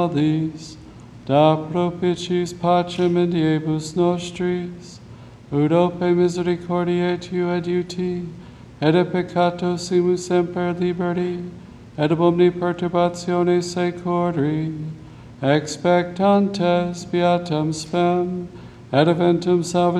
These, da propitiis pacem in diebus nostris, ut ope misericordiae tu adiuti, et a peccato simus semper liberi, et ab omni perturbatione secori, expectantes beatam spem, et eventum salvationem